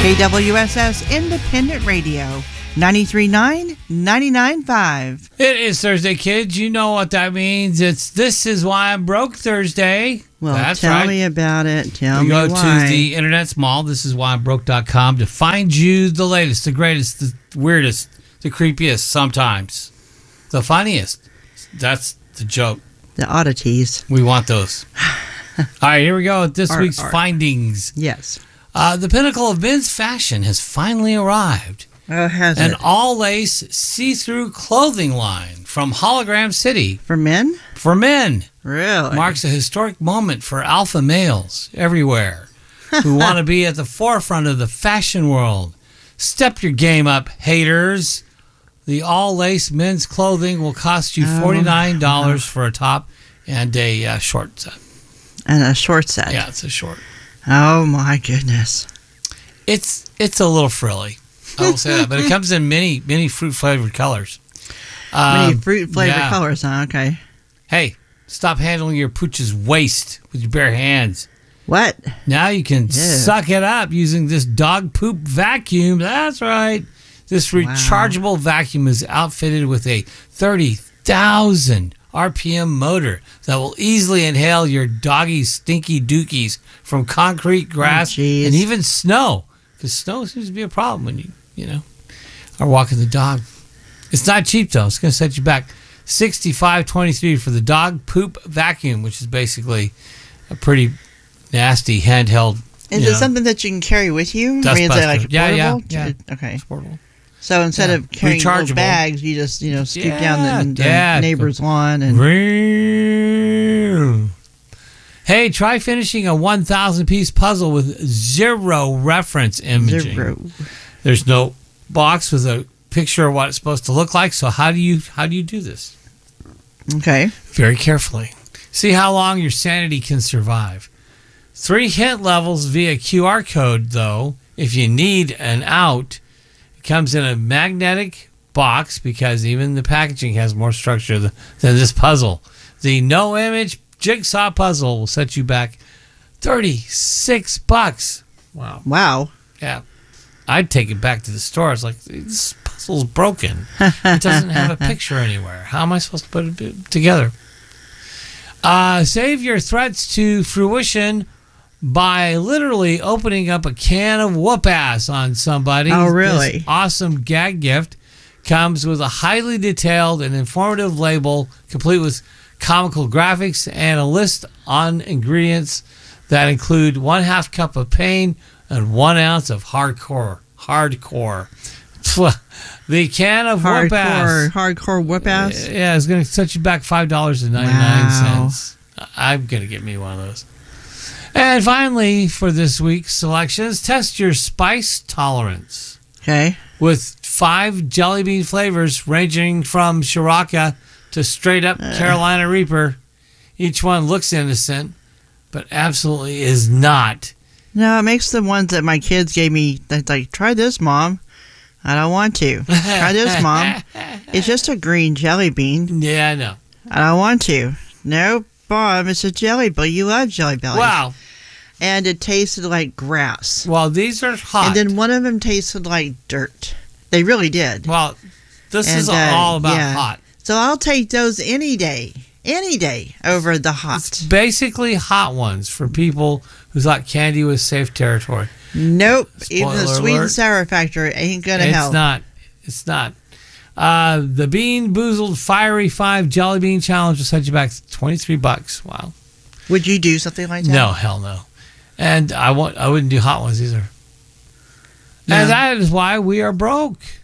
KWSS Independent Radio, 93.9, 99.5. It is Thursday, kids. You know what that means. This is why I'm broke Thursday. Well, that's tell right. me about it. Tell We me go why. to the internet's mall. This is why I'm broke.com to find you the latest, the greatest, the weirdest, the creepiest, sometimes the funniest. That's the joke. The oddities. We want those. All right, here we go with this week's findings. Yes. The pinnacle of men's fashion has finally arrived. Oh, has An it? all-lace, see-through clothing line from Hologram City. For men? For men. Really? Marks a historic moment for alpha males everywhere who want to be at the forefront of the fashion world. Step your game up, haters. The all-lace men's clothing will cost you $49 for a top and a short set. And a short set. Yeah, it's a short. Oh, my goodness. It's a little frilly. I will say that, but it comes in many fruit-flavored colors. Many fruit-flavored yeah. colors, huh? Okay. Hey, stop handling your pooch's waste with your bare hands. What? Now you can suck it up using this dog poop vacuum. That's right. This rechargeable vacuum is outfitted with a 30,000 RPM motor that will easily inhale your doggy's stinky dookies from concrete, grass, and even snow. Because snow seems to be a problem when you are walking the dog. It's not cheap though. It's going to set you back $65.23 for the dog poop vacuum, which is basically a pretty nasty handheld. Is it something that you can carry with you? Dust I mean, is it like portable? Yeah. Okay. It's portable. So instead of carrying little bags, you just scoop down the neighbor's lawn and. Hey, try finishing a 1,000-piece puzzle with zero reference imaging. Zero. There's no box with a picture of what it's supposed to look like. So how do you do this? Okay. Very carefully. See how long your sanity can survive. 3 hint levels via QR code, though. If you need an out, it comes in a magnetic box because even the packaging has more structure than this puzzle. The no image jigsaw puzzle will set you back $36. Wow. Yeah. I'd take it back to the store. It's like, this puzzle's broken. It doesn't have a picture anywhere. How am I supposed to put it together? Save your threats to fruition by literally opening up a can of whoop ass on somebody. Oh, really? This awesome gag gift comes with a highly detailed and informative label, complete with comical graphics and a list on ingredients that include 1/2 cup of pain and 1 ounce of hardcore. The can of whoop ass. Hardcore whoop ass? Yeah, it's going to set you back $5.99. Wow. I'm going to get me one of those. And finally, for this week's selections, test your spice tolerance. Okay. With 5 jelly bean flavors ranging from Shiraka to straight up Carolina Reaper. Each one looks innocent, but absolutely is not. No, it makes the ones that my kids gave me, that's like, try this, Mom. I don't want to. Try this, Mom. It's just a green jelly bean. Yeah, I know. I don't want to. No, Bob, it's a jelly belly. You love jelly bellies. Wow. And it tasted like grass. Well, these are hot. And then one of them tasted like dirt. They really did. Well, this is all about hot. So I'll take those any day over the hot. It's basically hot ones for people who thought candy was safe territory. Nope. Spoiler Even the sweet alert. and sour factor ain't gonna help. It's not. The Bean Boozled Fiery 5 Jelly Bean Challenge will set you back $23. Wow. Would you do something like that? No, hell no. And I wouldn't do hot ones either. No. And that is why we are broke.